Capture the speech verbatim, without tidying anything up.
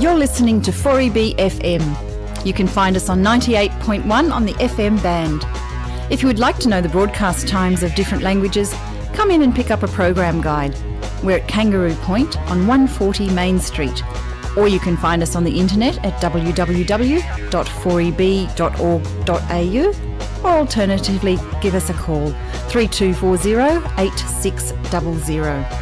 You're listening to four E B F M. You can find us on ninety-eight point one on the F M band. If you would like to know the broadcast times of different languages, come in and pick up a program guide. We're at Kangaroo Point on one forty Main Street. Or you can find us on the internet at w w w dot four e b dot org dot a u, or alternatively give us a call three two four zero, eight six zero zero.